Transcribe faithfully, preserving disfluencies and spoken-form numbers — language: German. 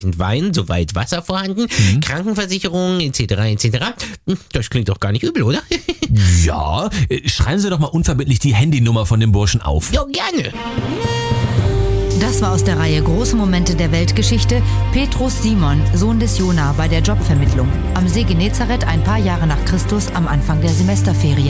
Wein, soweit Wasser vorhanden, mhm. Krankenversicherung et cetera et cetera. Das klingt doch gar nicht übel, oder? Ja, schreiben Sie doch mal unverbindlich die Handynummer von dem Burschen auf. Ja, gerne. Das war aus der Reihe Große Momente der Weltgeschichte Petrus Simon, Sohn des Jona, bei der Jobvermittlung. Am See Genezareth ein paar Jahre nach Christus am Anfang der Semesterferien.